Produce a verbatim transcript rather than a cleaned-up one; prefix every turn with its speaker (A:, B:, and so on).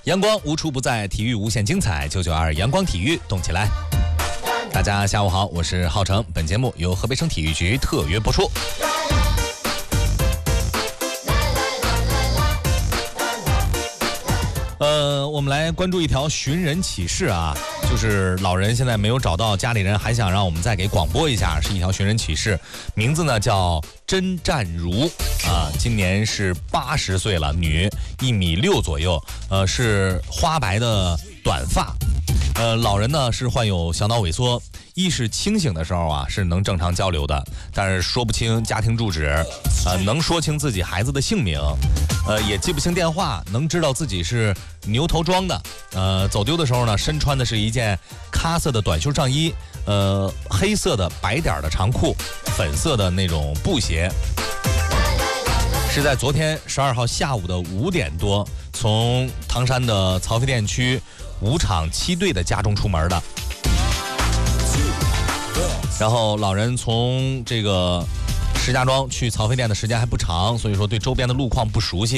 A: 阳光无处不在，体育无限精彩。九九二阳光体育，动起来！大家下午好，我是浩成。本节目由河北省体育局特约播出。呃，我们来关注一条寻人启事啊，就是老人现在没有找到家里人，还想让我们再给广播一下，是一条寻人启事，名字呢叫甄占如啊，今年是八十岁了，女，一米六左右，呃，是花白的短发，呃，老人呢是患有小脑萎缩。意识清醒的时候啊，是能正常交流的，但是说不清家庭住址，呃，能说清自己孩子的姓名，呃，也记不清电话，能知道自己是牛头庄的，呃，走丢的时候呢，身穿的是一件咖色的短袖上衣，呃，黑色的白点的长裤，粉色的那种布鞋，是在昨天十二号下午的五点多，从唐山的曹妃甸区五厂七队的家中出门的。然后老人从这个石家庄去曹妃甸的时间还不长，所以说对周边的路况不熟悉。